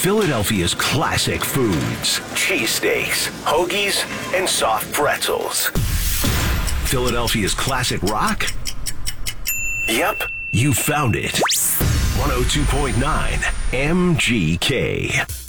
Philadelphia's classic foods. Cheesesteaks, hoagies, and soft pretzels. Philadelphia's classic rock? Yep, you found it. 102.9 MGK.